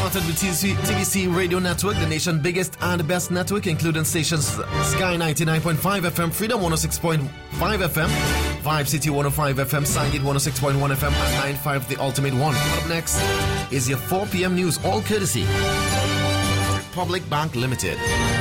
Partnered with TBC Radio Network, the nation's biggest and best network, including stations Sky 99.5 FM, Freedom 106.5 FM, Vibe City 105 FM, Sangit 106.1 FM, and 95 The Ultimate One. Up next is your 4 p.m. news, all courtesy Republic Bank Limited.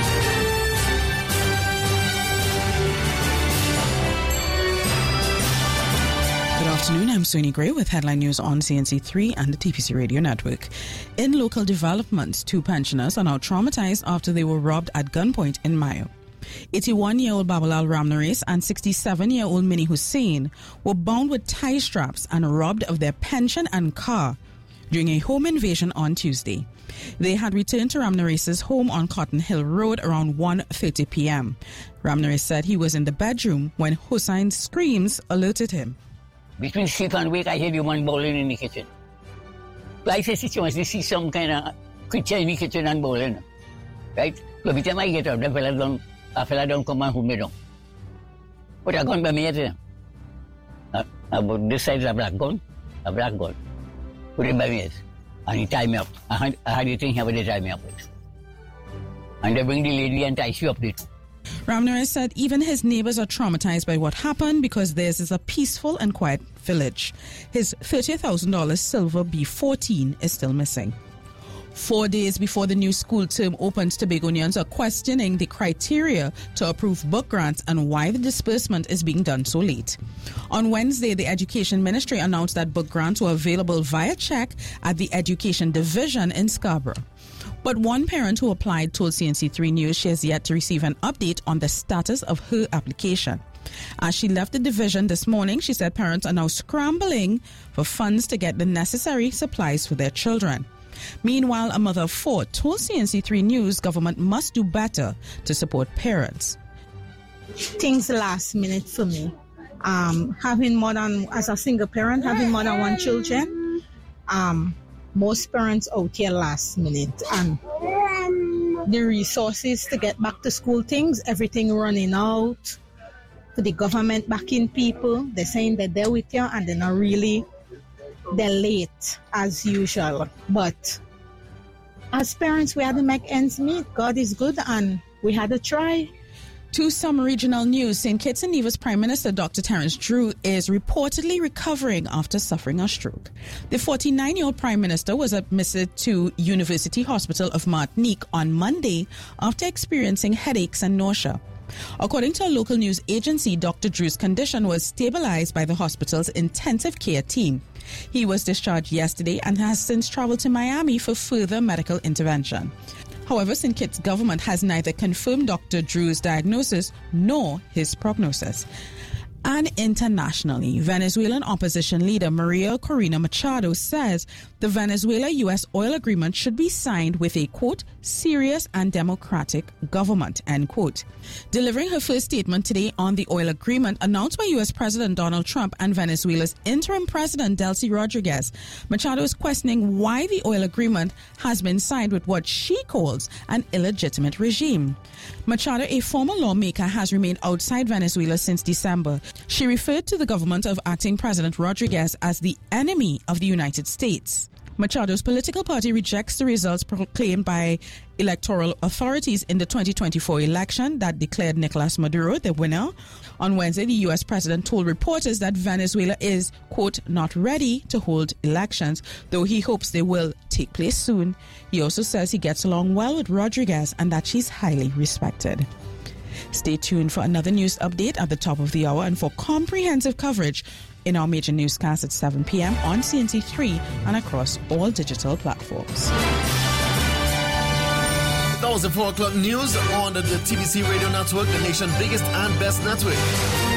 Good afternoon, I'm Sonia Gray with headline news on CNC3 and the TPC Radio Network. In local developments, 2 pensioners are now traumatized after they were robbed at gunpoint in Mayo. 81-year-old Babalal Ramnares and 67-year-old Mini Hussein were bound with tie straps and robbed of their pension and car during a home invasion on Tuesday. They had returned to Ramnares' home on Cotton Hill Road around 1:30 p.m. Ramnares said he was in the bedroom when Hussein's screams alerted him. Between sleep and wake, I hear the man bowling in the kitchen. So I said, she wants to see some kind of creature in the kitchen and bowling. Right? So every time I get up, a fella don't come and hold me down. But a gun by me at about this side is a black gun. Put it by me and he tied me up. I had the thing here where they tied me up with. And they bring the lady and tie she up with. Ramnares said even his neighbors are traumatized by what happened because theirs is a peaceful and quiet village. His $30,000 silver B14 is still missing. 4 days before the new school term opens, Tobagonians are questioning the criteria to approve book grants and why the disbursement is being done so late. On Wednesday, the Education Ministry announced that book grants were available via check at the Education Division in Scarborough. But one parent who applied told CNC3 News she has yet to receive an update on the status of her application. As she left the division this morning, she said parents are now scrambling for funds to get the necessary supplies for their children. Meanwhile, a mother of 4 told CNC3 News government must do better to support parents. Things last minute for me. Having more than, as a single parent, having more than 1 children, most parents out here last minute, and the resources to get back to school things, everything running out. For the government backing people, they're saying that they're with you and they're not really, they're late as usual. But as parents, we had to make ends meet. God is good and we had to try. To some regional news, St. Kitts and Nevis Prime Minister Dr. Terence Drew is reportedly recovering after suffering a stroke. The 49-year-old Prime Minister was admitted to University Hospital of Martinique on Monday after experiencing headaches and nausea. According to a local news agency, Dr. Drew's condition was stabilized by the hospital's intensive care team. He was discharged yesterday and has since traveled to Miami for further medical intervention. However, St. Kitts government has neither confirmed Dr. Drew's diagnosis nor his prognosis. And internationally, Venezuelan opposition leader Maria Corina Machado says the Venezuela-U.S. oil agreement should be signed with a, quote, serious and democratic government, end quote. Delivering her first statement today on the oil agreement announced by U.S. President Donald Trump and Venezuela's interim president Delcy Rodriguez, Machado is questioning why the oil agreement has been signed with what she calls an illegitimate regime. Machado, a former lawmaker, has remained outside Venezuela since December. She referred to the government of acting President Rodriguez as the enemy of the United States. Machado's political party rejects the results proclaimed by electoral authorities in the 2024 election that declared Nicolas Maduro the winner. On Wednesday, the U.S. president told reporters that Venezuela is, quote, not ready to hold elections, though he hopes they will take place soon. He also says he gets along well with Rodriguez and that she's highly respected. Stay tuned for another news update at the top of the hour and for comprehensive coverage in our major newscast at 7 p.m. on CNC3 and across all digital platforms. That was the 4 o'clock news on the TBC Radio Network, the nation's biggest and best network.